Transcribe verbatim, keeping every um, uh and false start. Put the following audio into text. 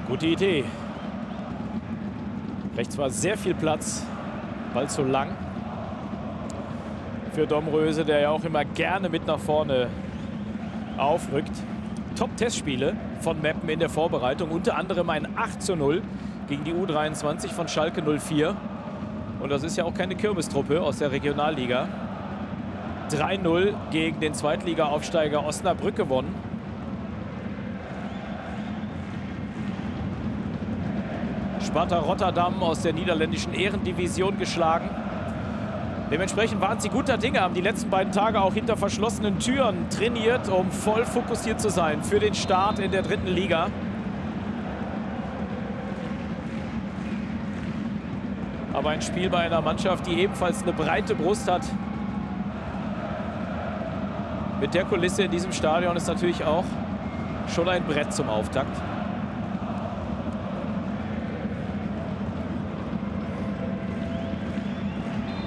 Gute Idee. Rechts war sehr viel Platz. Ball zu lang. Für Domröse, der ja auch immer gerne mit nach vorne aufrückt. Top-Testspiele von Meppen in der Vorbereitung. Unter anderem ein acht zu null gegen die U dreiundzwanzig von Schalke null vier. Und das ist ja auch keine Kirmestruppe aus der Regionalliga. drei null gegen den Zweitliga-Aufsteiger Osnabrück gewonnen. Sparta Rotterdam aus der niederländischen Ehrendivision geschlagen. Dementsprechend waren sie guter Dinge, haben die letzten beiden Tage auch hinter verschlossenen Türen trainiert, um voll fokussiert zu sein für den Start in der dritten Liga. Aber ein Spiel bei einer Mannschaft, die ebenfalls eine breite Brust hat. Mit der Kulisse in diesem Stadion ist natürlich auch schon ein Brett zum Auftakt.